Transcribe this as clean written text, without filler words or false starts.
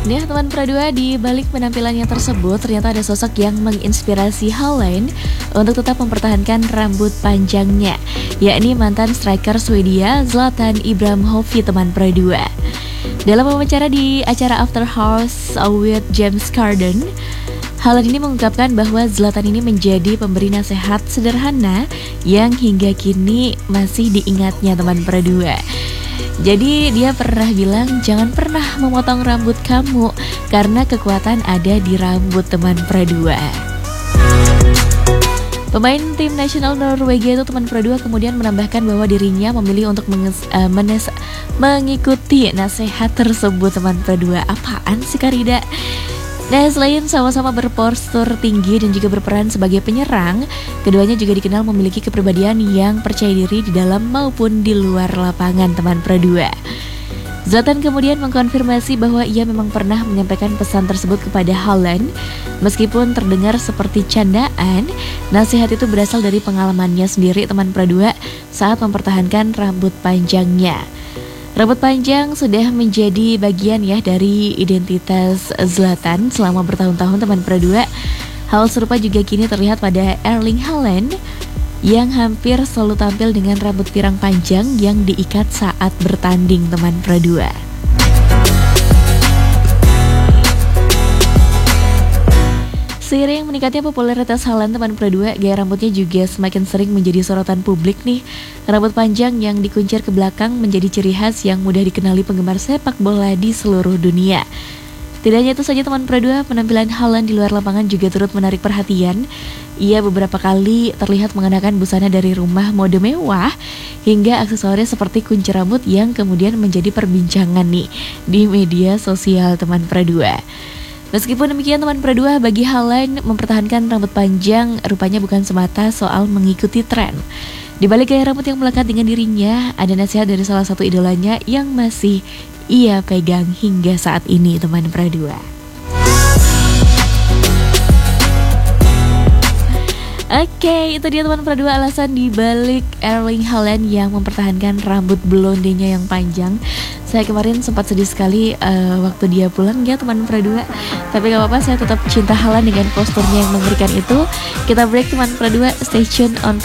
Nah, teman Pradua, di balik penampilannya tersebut ternyata ada sosok yang menginspirasi Haaland untuk tetap mempertahankan rambut panjangnya, yakni mantan striker Swedia Zlatan Ibrahimovic, teman Pradua. Dalam wawancara di acara After Hours with James Corden, Haaland ini mengungkapkan bahwa Zlatan ini menjadi pemberi nasihat sederhana yang hingga kini masih diingatnya, teman Pradua. Jadi dia pernah bilang, jangan pernah memotong rambut kamu karena kekuatan ada di rambut, teman Pradua. Pemain tim nasional Norwegia itu, teman Pradua, kemudian menambahkan bahwa dirinya memilih untuk mengikuti nasihat tersebut, teman Pradua. Apaan sih, Karida? Nah, selain sama-sama berpostur tinggi dan juga berperan sebagai penyerang, keduanya juga dikenal memiliki kepribadian yang percaya diri di dalam maupun di luar lapangan, teman Pradua. Zlatan kemudian mengkonfirmasi bahwa ia memang pernah menyampaikan pesan tersebut kepada Haaland. Meskipun terdengar seperti candaan, nasihat itu berasal dari pengalamannya sendiri, teman Pradua, saat mempertahankan rambut panjangnya. Rambut panjang sudah menjadi bagian ya dari identitas Zlatan selama bertahun-tahun, teman Pradua. Hal serupa juga kini terlihat pada Erling Haaland yang hampir selalu tampil dengan rambut pirang panjang yang diikat saat bertanding, teman Pradua. Seiring meningkatnya popularitas Haaland, teman Pradua, gaya rambutnya juga semakin sering menjadi sorotan publik nih. Rambut panjang yang dikuncir ke belakang menjadi ciri khas yang mudah dikenali penggemar sepak bola di seluruh dunia. Tidak hanya itu saja, teman Pradua, penampilan Haaland di luar lapangan juga turut menarik perhatian. Ia beberapa kali terlihat mengenakan busana dari rumah mode mewah hingga aksesoris seperti kunci rambut yang kemudian menjadi perbincangan nih di media sosial, teman Pradua. Meskipun demikian, teman Pradua, bagi Haaland mempertahankan rambut panjang rupanya bukan semata soal mengikuti tren. Di balik gaya rambut yang melekat dengan dirinya, ada nasihat dari salah satu idolanya yang masih ia pegang hingga saat ini, teman Pradua. Oke, itu dia, teman Pradua, alasan di balik Erling Haaland yang mempertahankan rambut blondenya yang panjang. Saya kemarin sempat sedih sekali waktu dia pulang ya, teman Pradua. Tapi gak apa-apa, saya tetap cinta Haaland dengan posturnya yang mengerikan itu. Kita break, teman Pradua, stay tune on